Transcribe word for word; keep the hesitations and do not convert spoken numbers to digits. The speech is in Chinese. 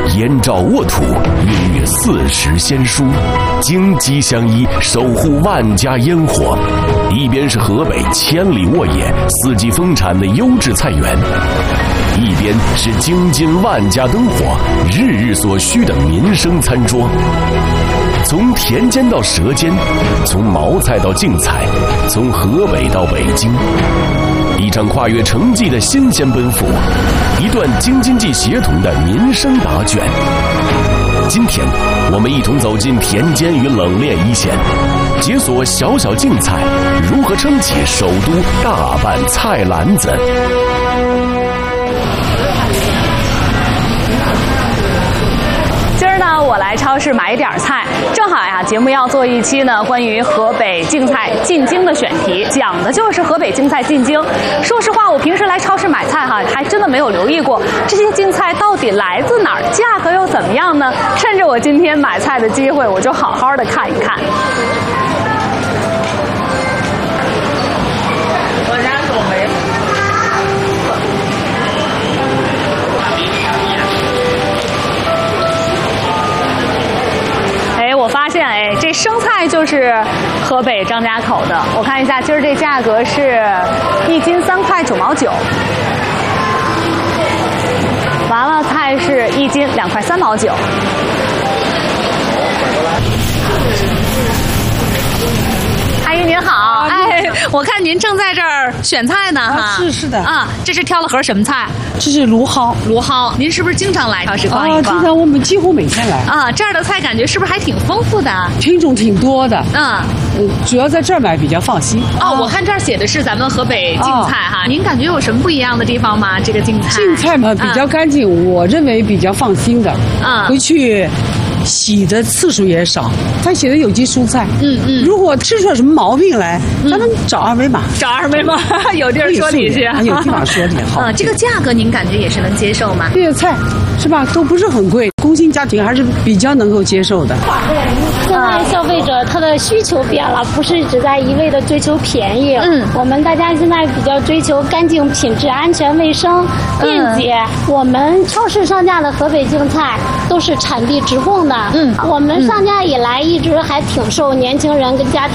燕赵沃土，孕育四时鲜蔬，荆棘相依，守护万家烟火。一边是河北千里沃野、四季丰产的优质菜园，一边是京津万家灯火、日日所需的民生餐桌。从田间到舌尖，从毛菜到净菜，从河北到北京，一场跨越城际的新鲜奔赴，一段京津冀协同的民生答卷。今天我们一同走进田间与冷链一线，解锁小小净菜如何撑起首都大半菜篮子。 今儿呢，我来超市买一点菜，正好呀，节目要做一期呢关于河北净菜进京的选题，讲的就是河北净菜进京。说实话，我平时来超市买菜哈，还真的没有留意过这些净菜到底来自哪儿，价格又怎么样呢？趁着我今天买菜的机会，我就好好的看一看。 我家走没？ 我发现，哎，这生菜就是河北张家口的。我看一下，今儿这价格是一斤三块九毛九。完了，菜是一斤两块三毛九。阿姨您好，哎，我看您正在这儿选菜呢，哈、 啊，是是的， 啊，这是挑了盒什么菜？ 这是芦蒿， 芦蒿。您是不是经常来超市逛一逛？ 啊，经常我们几乎每天来。 啊，这儿的菜感觉是不是还挺丰富的？ 品种挺多的。 嗯， 嗯，主要在这儿买比较放心。 哦，我看这儿写的是咱们河北净菜哈，您感觉有什么不一样的地方吗？这个净菜？ 净菜嘛，比较干净，我认为比较放心的。 嗯， 回去洗的次数也少。它写的有机蔬菜。 嗯嗯。 如果吃出来什么毛病来，咱们找二维码。 找二维码，有地儿说理去。 有地方说理好。 嗯，这个价格您感觉也是能接受吗？ 这些菜是吧，都不是很贵，工薪家庭还是比较能够接受的。 现在消费者他的需求变了，不是只在一味的追求便宜。 嗯， 我们大家现在比较追求干净、品质、安全、卫生、便捷。嗯、我们超市上架的河北净菜都是产地直供的。嗯，我们上架以来一直还挺受年轻人跟家庭